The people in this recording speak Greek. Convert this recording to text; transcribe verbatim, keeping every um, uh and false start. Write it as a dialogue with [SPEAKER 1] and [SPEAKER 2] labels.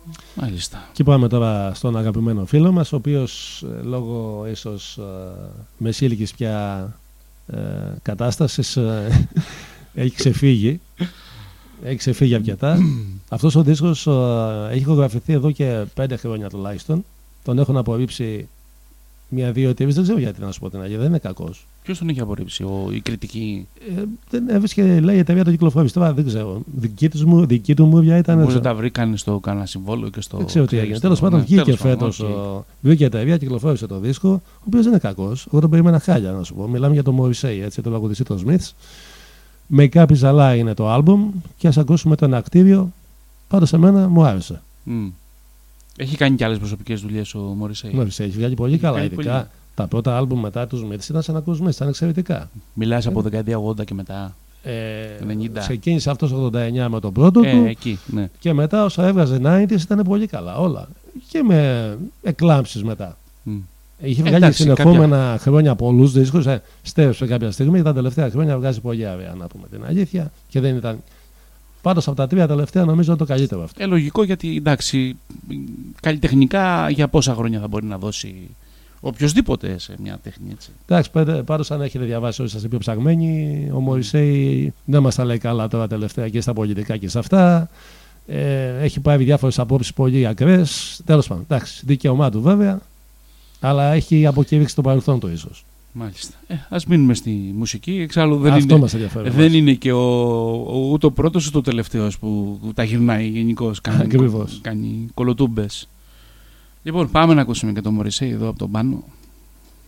[SPEAKER 1] Μάλιστα.
[SPEAKER 2] Και πάμε τώρα στον αγαπημένο φίλο μας, ο οποίος λόγω ίσως ε, μεσήλικης πια ε, κατάστασης ε, έχει ξεφύγει. Έχει ξεφύγει αρκετά. Αυτός ο δίσκος ε, έχει ηχογραφηθεί εδώ και πέντε χρόνια τουλάχιστον. Τον έχουν απορρίψει μία-δύο εταιρείες, δεν ξέρω γιατί να σου πω την αλήθεια, δεν είναι κακός.
[SPEAKER 1] Ποιος τον έχει απορρίψει, ο, η κριτική?
[SPEAKER 2] Ε, δεν έβρισκε, λέει, η εταιρεία το κυκλοφόρησε. Τώρα δεν ξέρω. Δική, τους μου, δική του μου ήταν.
[SPEAKER 1] Μπορεί να τα βρήκαν στο κανένα συμβόλαιο και στο.
[SPEAKER 2] Δεν ξέρω τι έγινε. Τέλος πάντων, βγήκε φέτος. Βγήκε η εταιρεία, κυκλοφόρησε το δίσκο, ο οποίος δεν είναι κακός. Εγώ τον περίμενα χάλια, να σου πω. Μιλάμε για τον Morrissey, έτσι, τον τραγουδιστή των Smiths. Make Up Is A Lie είναι το άλμπουμ και ας ακούσουμε το ενακτήριο. Πάντως σε μένα μου άρεσε.
[SPEAKER 1] Mm. Έχει κάνει και άλλες προσωπικές δουλειές ο Morrissey.
[SPEAKER 2] Morrissey έχει βγάλει πολύ έχει καλά, ειδικά. Πολύ. Τα πρώτα άλμπουμ μετά τους Smiths ήταν σαν να ακούς Smiths, ήταν εξαιρετικά.
[SPEAKER 1] Μιλάς από δεκαετία ογδόντα και μετά.
[SPEAKER 2] Ε,
[SPEAKER 1] ενενήντα.
[SPEAKER 2] Ξεκίνησε αυτός το ογδόντα εννιά με τον πρώτο
[SPEAKER 1] ε,
[SPEAKER 2] του.
[SPEAKER 1] Εκεί, ναι.
[SPEAKER 2] Και μετά όσα έβγαζε ενενήντα ήταν πολύ καλά όλα. Και με εκλάμψεις μετά. Mm. Είχε βγάλει ε, συνεχόμενα κάποια... χρόνια πολλούς δίσκους. Ε, στέρεψε κάποια στιγμή. Τα τελευταία χρόνια βγάζει πολύ ωραία, να πούμε την αλήθεια. Και δεν ήταν. Πάντως από τα τρία τελευταία νομίζω είναι το καλύτερο αυτό.
[SPEAKER 1] Ε, λογικό, γιατί εντάξει, καλλιτεχνικά για πόσα χρόνια θα μπορεί να δώσει οποιοσδήποτε σε μια τέχνη, έτσι.
[SPEAKER 2] Εντάξει, πάντως αν έχετε διαβάσει όλοι σας πιο ψαγμένοι, ο Morrissey δεν μας τα λέει καλά τώρα τελευταία και στα πολιτικά και σε αυτά. Ε, έχει πάρει διάφορες απόψεις πολύ ακραίες. Τέλος πάντων, εντάξει, δικαίωμά του βέβαια, αλλά έχει αποκηρύξει το παρελθόν του ίσως.
[SPEAKER 1] Μάλιστα. Ε, ας μείνουμε στη μουσική. Εξάλλου δεν,
[SPEAKER 2] αυτό
[SPEAKER 1] είναι,
[SPEAKER 2] μας ενδιαφέρει,
[SPEAKER 1] δεν είναι και ο, ο, ούτε ο πρώτος ούτε ο τελευταίος που, που τα γυρνάει γενικώς. Κάνει, κάνει κολοτούμπες. Λοιπόν, πάμε να ακούσουμε και το Morrissey εδώ από τον Πάνο.